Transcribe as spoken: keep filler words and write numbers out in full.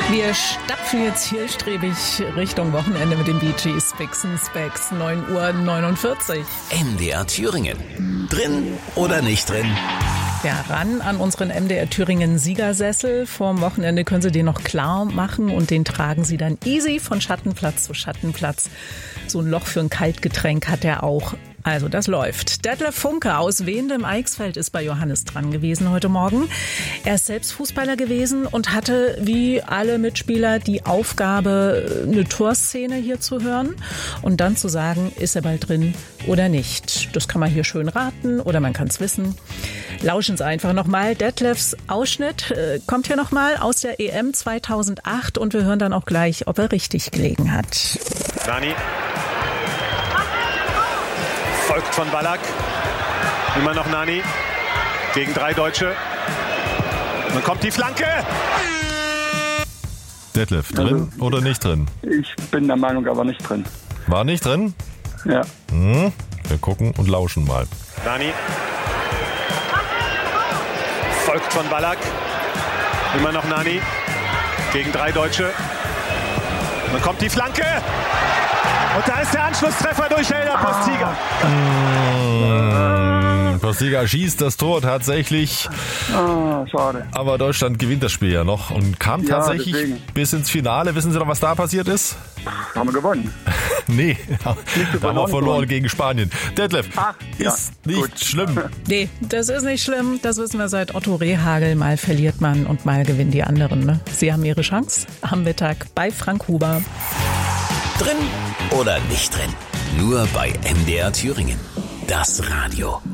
Wir stapfen jetzt zielstrebig Richtung Wochenende mit den Bee Gees, Spicks and Specks, neun Uhr neunundvierzig. M D R Thüringen. Drin oder nicht drin? Ja, ran an unseren M D R Thüringen Siegersessel. Vorm Wochenende können Sie den noch klar machen und den tragen Sie dann easy von Schattenplatz zu Schattenplatz. So ein Loch für ein Kaltgetränk hat er auch. Also das läuft. Detlef Funke aus Wendem-Eichsfeld ist bei Johannes dran gewesen heute Morgen. Er ist selbst Fußballer gewesen und hatte wie alle Mitspieler die Aufgabe, eine Torszene hier zu hören und dann zu sagen, ist er bald drin oder nicht. Das kann man hier schön raten oder man kann es wissen. Lauschen Sie einfach nochmal. Detlefs Ausschnitt äh, kommt hier nochmal aus der E M zweitausendacht und wir hören dann auch gleich, ob er richtig gelegen hat. Nani. Folgt von Ballack. Immer noch Nani. Gegen drei Deutsche. Dann kommt die Flanke. Detlef, drin also, oder nicht drin? Ich bin der Meinung, aber nicht drin. War nicht drin? Ja. Hm, wir gucken und lauschen mal. Nani. Folgt von Ballack. Immer noch Nani. Gegen drei Deutsche. Dann kommt die Flanke. Und da ist der Anschlusstreffer durch Helder Postiga. Mmh, Postiga schießt das Tor tatsächlich. Ah, schade. Aber Deutschland gewinnt das Spiel ja noch und kam ja, tatsächlich deswegen bis ins Finale. Wissen Sie noch, was da passiert ist? Haben wir gewonnen. Nee, da haben wir verloren gegen Spanien. Detlef, Ach, ja, ist nicht gut. schlimm. Nee, das ist nicht schlimm. Das wissen wir seit Otto Rehhagel. Mal verliert man und mal gewinnen die anderen. Ne? Sie haben ihre Chance am Mittag bei Frank Huber. Drin oder nicht drin? Nur bei M D R Thüringen. Das Radio.